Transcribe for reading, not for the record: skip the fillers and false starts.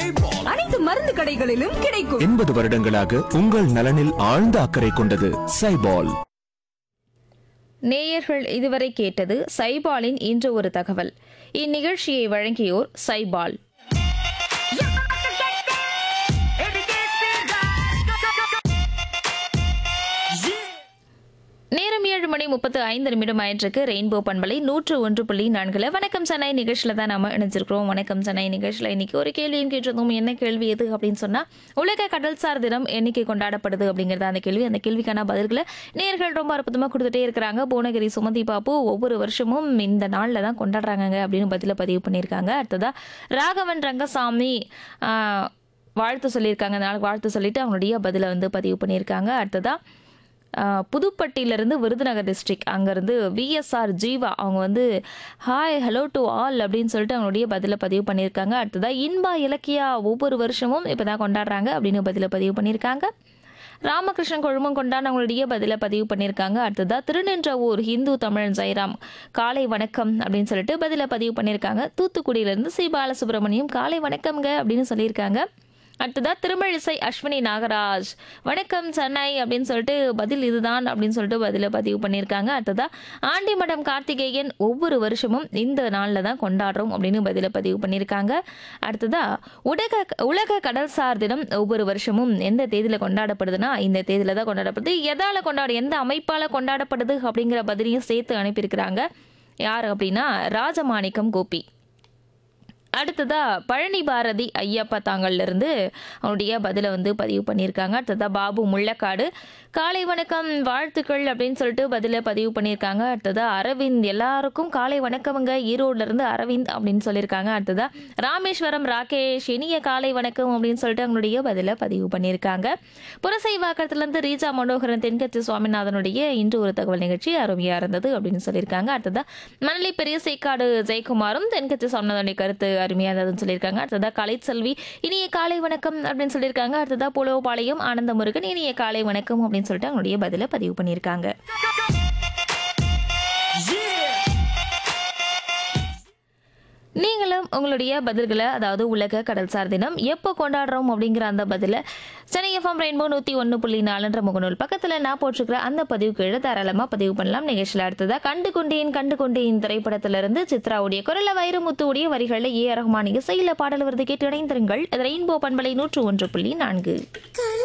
அனைத்து மருந்து கடைகளிலும் கிடைக்கும். 80 வருடங்களாக உங்கள் நலனில் ஆழ்ந்த அக்கறை கொண்டது சைபால். நேயர்கள் இதுவரை கேட்டது சைபாலின் இன்று ஒரு தகவல். இந்நிகழ்ச்சியை வழங்கியோர் சைபால். நேரம் 7:35 ஆயிற்றுக்கு. ரெயின்போ பண்பலை 101.4 வணக்கம் சென்னை நிகழ்ச்சியில தான் நம்ம இணைஞ்சிருக்கிறோம். வணக்கம் சென்னை நிகழ்ச்சியில இன்னைக்கு ஒரு கேள்வியும் கேட்டிருந்தோம். என்ன கேள்வி எது அப்படின்னு சொன்னா, உலக கடல்சார் தினம் என்னைக்கு கொண்டாடப்படுது அப்படிங்கறத அந்த கேள்வி. அந்த கேள்விக்கான பதில்களை நேயர்கள் ரொம்ப அற்புதமா கொடுத்துட்டே இருக்கிறாங்க. புவனகிரி சுமதி பாப்பு ஒவ்வொரு வருஷமும் இந்த நாள்ல தான் கொண்டாடுறாங்க அப்படின்னு பதில பதிவு பண்ணியிருக்காங்க. அடுத்ததா ராகவன் ரங்கசாமி வாழ்த்து சொல்லியிருக்காங்க. நாளைக்கு வாழ்த்து சொல்லிட்டு அவங்களுடைய பதில பதிவு பண்ணியிருக்காங்க. அடுத்ததா புதுப்பட்டியிலிருந்து விருதுநகர் டிஸ்ட்ரிக்ட் அங்கேருந்து விஎஸ்ஆர் ஜீவா அவங்க ஹாய் ஹலோ டு ஆல் அப்படின்னு சொல்லிட்டு அவங்களுடைய பதில பதிவு பண்ணியிருக்காங்க. அடுத்ததாக இன்பா இலக்கியா ஒவ்வொரு வருஷமும் இப்போ தான் கொண்டாடுறாங்க அப்படின்னு பதில பதிவு பண்ணியிருக்காங்க. ராமகிருஷ்ணன் கொழுமம் கொண்டாட அவங்களுடைய பதில பதிவு பண்ணியிருக்காங்க. அடுத்ததாக திருநின்றவூர் ஹிந்து தமிழ் ஜெயராம் காலை வணக்கம் அப்படின்னு சொல்லிட்டு பதில பதிவு பண்ணியிருக்காங்க. தூத்துக்குடியிலேருந்து சி பாலசுப்ரமணியம் காலை வணக்கம்ங்க அப்படின்னு சொல்லியிருக்காங்க. அடுத்ததா திருமழிசை அஸ்வினி நாகராஜ் வணக்கம் சென்னை அப்படின்னு சொல்லிட்டு பதில் இதுதான் அப்படின்னு சொல்லிட்டு பதில பதிவு பண்ணியிருக்காங்க. அடுத்ததா ஆண்டிமடம் கார்த்திகேயன் ஒவ்வொரு வருஷமும் இந்த நாளில் தான் கொண்டாடுறோம் அப்படின்னு பதில பதிவு பண்ணியிருக்காங்க. அடுத்ததா உலக கடல்சார் தினம் ஒவ்வொரு வருஷமும் எந்த தேதியில் கொண்டாடப்படுதுன்னா இந்த தேதியில தான் கொண்டாடப்படுது. எந்த அமைப்பால் கொண்டாடப்படுது அப்படிங்கிற பதிலையும் சேர்த்து அனுப்பியிருக்கிறாங்க. யார் அப்படின்னா ராஜமாணிக்கம் கோபி. அடுத்ததா பழனி பாரதி ஐயப்பா தாங்கள்ல இருந்து அவனுடைய பதில பதிவு பண்ணியிருக்காங்க. அடுத்ததா பாபு முள்ளக்காடு காலை வணக்கம் வாழ்த்துக்கள் அப்படின்னு சொல்லிட்டு பதில பதிவு பண்ணியிருக்காங்க. அடுத்ததா அரவிந்த் எல்லாருக்கும் காலை வணக்கமுங்க ஈரோடுல இருந்து அரவிந்த் அப்படின்னு சொல்லியிருக்காங்க. அடுத்ததா ராமேஸ்வரம் ராகேஷ் இனிய காலை வணக்கம் அப்படின்னு சொல்லிட்டு அவங்களுடைய பதில பதிவு பண்ணியிருக்காங்க. புரசைவாக்கத்துல இருந்து ரீஜா மனோகரன் தென்கட்சி சுவாமிநாதனுடைய இன்று ஒரு தகவல் நிகழ்ச்சி அருமையா இருந்தது அப்படின்னு சொல்லியிருக்காங்க. அடுத்ததா மணலி பெரிய சேக்காடு ஜெயக்குமாரும் தென்கட்சி சுவாமிநாதனுடைய கருத்து அருமையா இருந்ததுன்னு சொல்லியிருக்காங்க. அடுத்ததா கலைச்செல்வி இனிய காலை வணக்கம் அப்படின்னு சொல்லியிருக்காங்க. அடுத்ததா புலவபாளையம் ஆனந்தமுருகன் இனிய காலை வணக்கம் அப்படின்னு சொல்லிட்டு அவங்களுடைய பதில பதிவு பண்ணியிருக்காங்க. நீங்களும் உங்களுடைய பதில்களை அதாவது உலக கடல்சார் தினம் எப்போ கொண்டாடுறோம் அப்படிங்கிற அந்த பதில சென்னை எஃப்எம் ரெயின்போ 101.4 முகநூல் பக்கத்தில் நான் போட்டிருக்கிற அந்த பதிவு கீழே தாராளமாக பதிவு பண்ணலாம். நிகழ்ச்சியில் அடுத்ததா கண்டு கொண்டேன் திரைப்படத்திலிருந்து சித்ராவுடைய குரல வைரமுத்துடைய வரிகளில் ஏ ஆர் ரஹ்மான் இசையில பாடல் வருது கேட்டு இணைந்திருங்கள். ரெயின்போ பண்பலை 101.4.